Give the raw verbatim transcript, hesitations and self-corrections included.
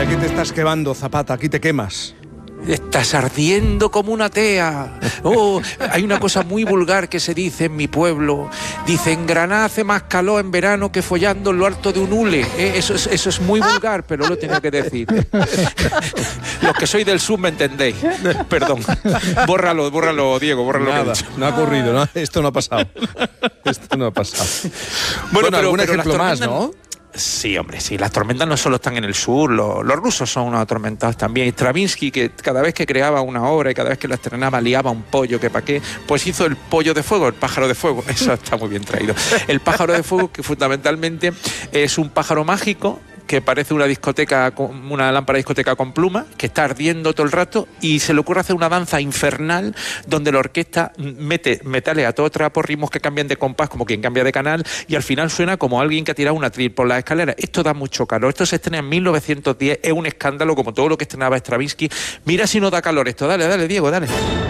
aquí te estás quemando, Zapata, aquí te quemas. Estás ardiendo como una tea. Oh, hay una cosa muy vulgar que se dice en mi pueblo. Dice, en Granada hace más calor en verano que follando en lo alto de un hule. Eh, eso, es, eso es muy vulgar, pero lo tenía que decir. Los que sois del sur me entendéis. Perdón. Bórralo, bórralo, Diego, bórralo. Nada, no ha ocurrido, ¿no? Esto no ha pasado. Esto no ha pasado. Bueno, Bueno, pero, algún pero ejemplo más, ¿no? Sí, hombre, sí, las tormentas no solo están en el sur, los, los rusos son unos atormentados también. Stravinsky, que cada vez que creaba una obra y cada vez que la estrenaba liaba un pollo, que para qué, pues hizo el pollo de fuego, el pájaro de fuego. Eso está muy bien traído. El pájaro de fuego, que fundamentalmente es un pájaro mágico que parece una discoteca, una lámpara de discoteca con plumas, que está ardiendo todo el rato, y se le ocurre hacer una danza infernal donde la orquesta mete metales a todo trapo, ritmos que cambian de compás como quien cambia de canal, y al final suena como alguien que ha tirado una tril por las escaleras. Esto da mucho calor. Esto se estrena en mil novecientos diez, es un escándalo como todo lo que estrenaba Stravinsky. Mira si no da calor esto. Dale, dale, Diego, dale.